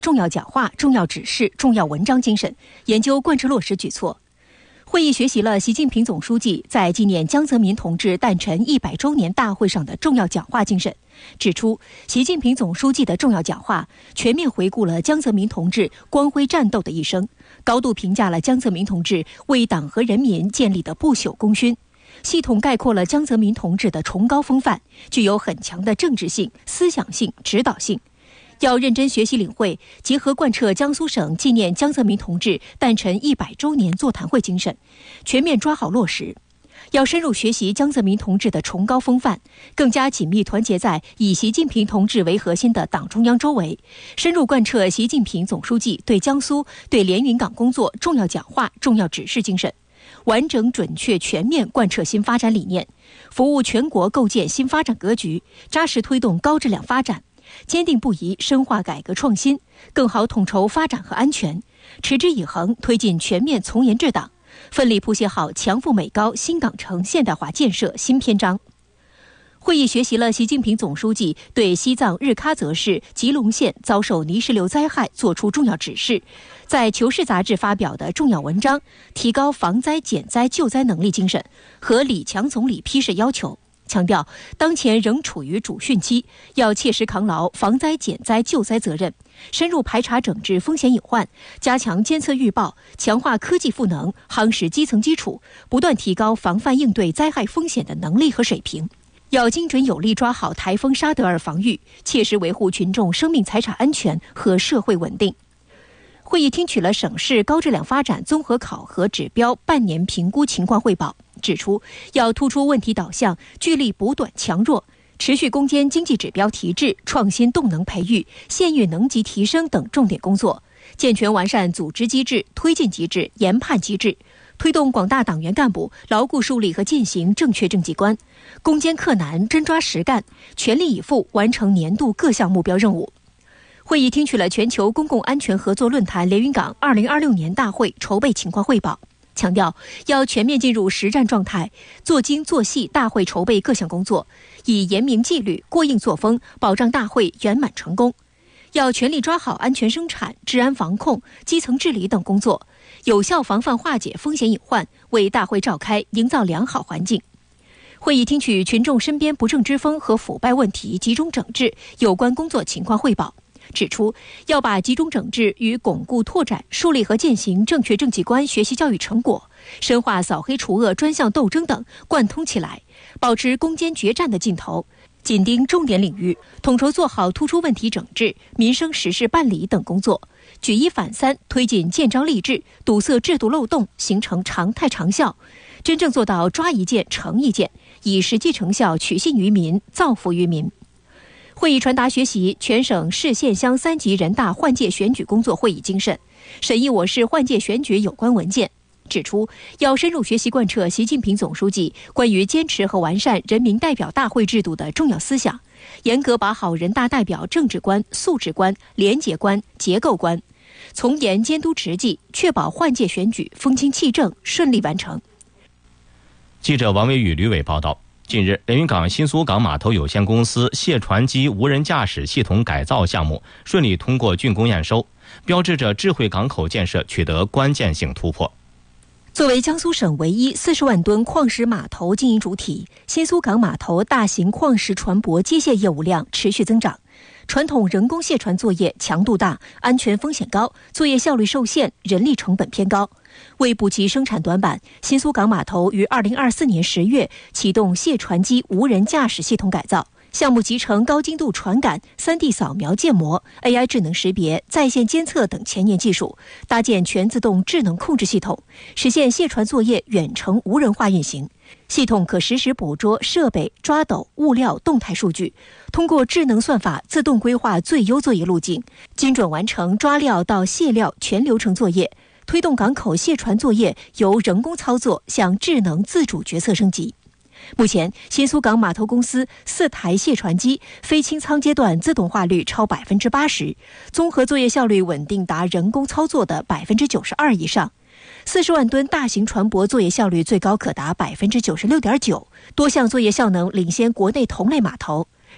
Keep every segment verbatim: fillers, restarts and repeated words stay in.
重要讲话、重要指示、重要文章精神，研究贯彻落实举措。会议学习了习近平总书记在纪念江泽民同志诞辰一百周年大会上的重要讲话精神，指出，习近平总书记的重要讲话全面回顾了江泽民同志光辉战斗的一生，高度评价了江泽民同志为党和人民建立的不朽功勋，系统概括了江泽民同志的崇高风范，具有很强的政治性、思想性、指导性。要认真学习领会，结合贯彻江苏省纪念江泽民同志诞辰一百周年座谈会精神，全面抓好落实。要深入学习江泽民同志的崇高风范，更加紧密团结在以习近平同志为核心的党中央周围，深入贯彻习近平总书记对江苏、对连云港工作重要讲话、重要指示精神，完整、准确、全面贯彻新发展理念，服务全国构建新发展格局，扎实推动高质量发展，坚定不移深化改革创新，更好统筹发展和安全，持之以恒推进全面从严治党，奋力谱写好强富美高新港城现代化建设新篇章。会议学习了习近平总书记对西藏日喀则市吉隆县遭受泥石流灾害作出重要指示，在《求是》杂志发表的重要文章，提高防灾减灾救灾能力精神和李强总理批示要求，强调当前仍处于主汛期，要切实扛牢防灾减灾救灾责任，深入排查整治风险隐患，加强监测预报，强化科技赋能，夯实基层基础，不断提高防范应对灾害风险的能力和水平。要精准有力抓好台风沙德尔防御，切实维护群众生命财产安全和社会稳定。会议听取了省市高质量发展综合考核指标半年评估情况汇报，指出要突出问题导向，聚力补短强弱，持续攻坚经济指标提质、创新动能培育、县域能级提升等重点工作，健全完善组织机制、推进机制、研判机制，推动广大党员干部牢固树立和践行正确政绩观，攻坚克难，真抓实干，全力以赴完成年度各项目标任务。会议听取了全球公共安全合作论坛连云港二零二六年大会筹备情况汇报，强调要全面进入实战状态，做精做细大会筹备各项工作，以严明纪律、过硬作风保障大会圆满成功。要全力抓好安全生产、治安防控、基层治理等工作，有效防范化解风险隐患，为大会召开营造良好环境。会议听取群众身边不正之风和腐败问题集中整治有关工作情况汇报，指出要把集中整治与巩固拓展、树立和践行正确政绩观学习教育成果，深化扫黑除恶专项斗争等贯通起来，保持攻坚决战的劲头，紧盯重点领域，统筹做好突出问题整治、民生实事办理等工作，举一反三推进建章立制，堵塞制度漏洞，形成常态长效，真正做到抓一件成一件，以实际成效取信于民、造福于民。会议传达学习全省市县乡三级人大换届选举工作会议精神，审议我市换届选举有关文件，指出要深入学习贯彻习近平总书记关于坚持和完善人民代表大会制度的重要思想，严格把好人大代表政治观、素质观、廉洁观、结构观，从严监督执纪，确保换届选举风清气正，顺利完成。 记者王伟宇、吕伟报道。近日，连云港新苏港码头有限公司卸船机无人驾驶系统改造项目顺利通过竣工验收，标志着智慧港口建设取得关键性突破。 作为江苏省唯一四十万吨矿石码头经营主体，新苏港码头大型矿石船舶接卸业务量持续增长。传统人工卸船作业强度大、安全风险高、作业效率受限、人力成本偏高。为补齐生产短板，新苏港码头于二零二四年十月启动卸船机无人驾驶系统改造。项目集成高精度传感、三 D 扫描建模、A I 智能识别、在线监测等前沿技术，搭建全自动智能控制系统，实现卸船作业远程无人化运行。系统可实时捕捉设备、抓斗、物料动态数据，通过智能算法自动规划最优作业路径，精准完成抓料到卸料全流程作业，推动港口卸船作业由人工操作向智能自主决策升级。目前，新苏港码头公司四台卸船机非清仓阶段自动化率超百分之八十，综合作业效率稳定达人工操作的百分之九十二以上。四十万吨大型船舶作业效率最高可达百分之九十六点九，多项作业效能领先国内同类码头。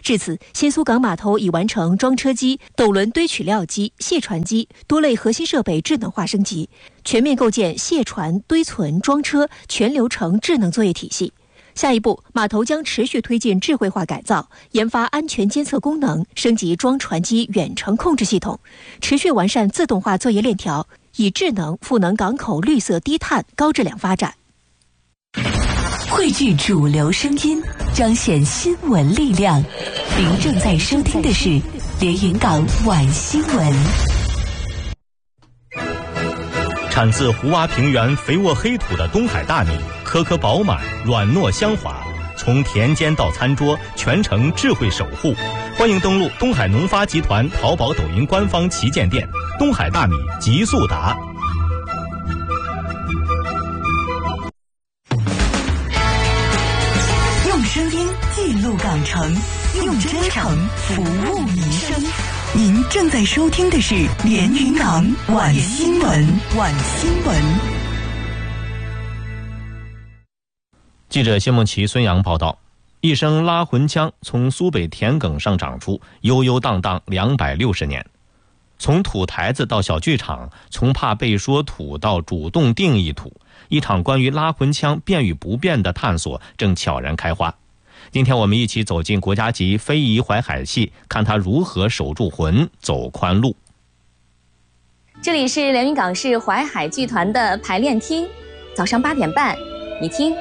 至此，新苏港码头已完成装车机、斗轮堆取料机、卸船机多类核心设备智能化升级，全面构建卸船、堆存、装车全流程智能作业体系。下一步，码头将持续推进智慧化改造，研发安全监测功能，升级装船机远程控制系统，持续完善自动化作业链条，以智能赋能港口绿色低碳高质量发展。 汇聚主流声音，彰显新闻力量。您正在收听的是连云港晚新闻。 产自湖洼平原肥沃黑土的东海大米，颗颗饱满，软糯香滑，从田间到餐桌，全程智慧守护。欢迎登录东海农发集团淘宝、抖音官方旗舰店“东海大米极速达”。 用声音记录港城，用真诚服务民生。您正在收听的是连云港晚新闻。晚新闻。 记者谢梦琪、孙阳报道：一声拉魂枪从苏北田埂上长出，悠悠荡荡两百六十年。从土台子到小剧场，从怕被说土到主动定义土，一场关于拉魂枪变与不变的探索正悄然开花。今天我们一起走进国家级非遗淮海戏，看它如何守住魂，走宽路。 这里是连云港市淮海剧团的排练厅，早上八点半，你听，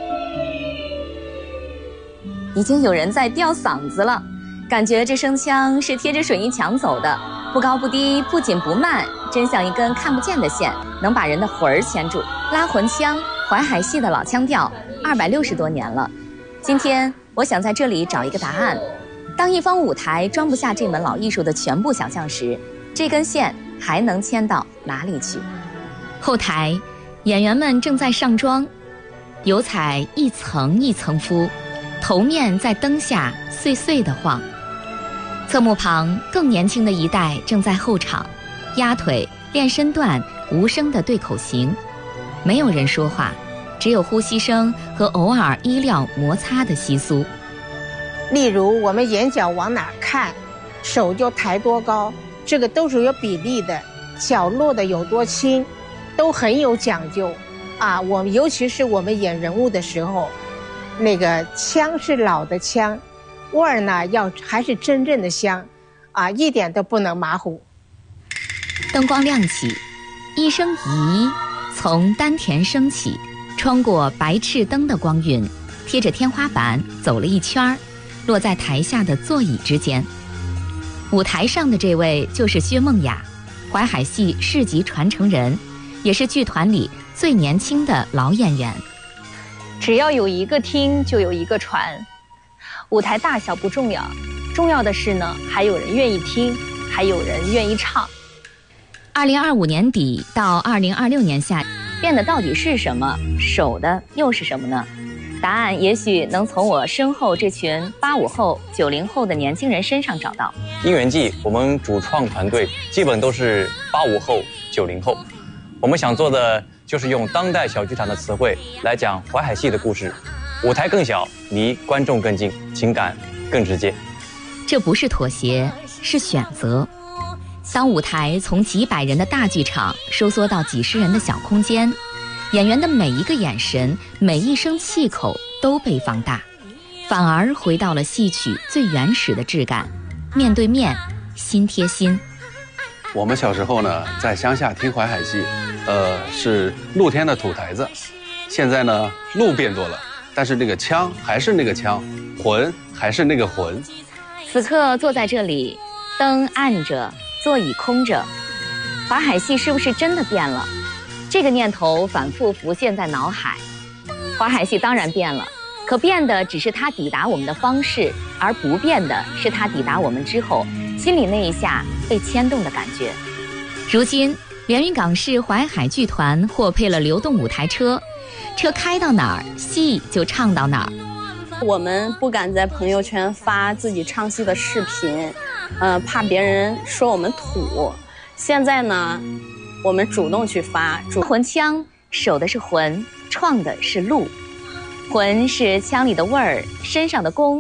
已经有人在吊嗓子了，感觉这声腔是贴着水泥墙走的，不高不低，不紧不慢，真像一根看不见的线，能把人的魂儿牵住。拉魂腔，淮海戏的老腔调，二百六十多年了。今天我想在这里找一个答案。当一方舞台装不下这门老艺术的全部想象时，这根线还能牵到哪里去？后台，演员们正在上妆，油彩一层一层敷，头面在灯下碎碎地晃。侧幕旁，更年轻的一代正在后场，压腿、练身段，无声的对口型，没有人说话，只有呼吸声和偶尔衣料摩擦的窸窣。 例如我们眼角往哪看，手就抬多高，这个都是有比例的，脚落的有多轻，都很有讲究啊。我们尤其是我们演人物的时候，那个腔是老的腔，味儿呢要还是真正的香啊，一点都不能马虎。 灯光亮起，一声咦从丹田升起，穿过白炽灯的光晕，贴着天花板走了一圈，落在台下的座椅之间。舞台上的这位就是薛梦雅，淮海戏世级传承人，也是剧团里最年轻的老演员。 只要有一个听，就有一个传。舞台大小不重要，重要的是呢，还有人愿意听，还有人愿意唱。 二零二五年底到二零二六年夏，变的到底是什么？守的又是什么呢？答案也许能从我身后这群八五后、九零后的年轻人身上找到。 因缘记，我们主创团队基本都是八五后、九零后。我们想做的就是用当代小剧场的词汇来讲淮海戏的故事，舞台更小，离观众更近，情感更直接。 这不是妥协，是选择。当舞台从几百人的大剧场收缩到几十人的小空间，演员的每一个眼神，每一声气口都被放大，反而回到了戏曲最原始的质感，面对面，心贴心。 我们小时候呢，在乡下听淮海戏，呃，是露天的土台子。现在呢，路变多了，但是那个腔还是那个腔，魂还是那个魂。 此刻坐在这里，灯暗着，座椅空着，淮海戏是不是真的变了？这个念头反复浮现在脑海。淮海戏当然变了，可变的只是它抵达我们的方式，而不变的是它抵达我们之后心里那一下被牵动的感觉。如今连云港市淮海剧团获配了流动舞台车，车开到哪儿，戏就唱到哪儿。 我们不敢在朋友圈发自己唱戏的视频，呃，怕别人说我们土。现在呢，我们主动去发。 魂腔守的是魂，创的是路。魂是腔里的味儿，身上的功。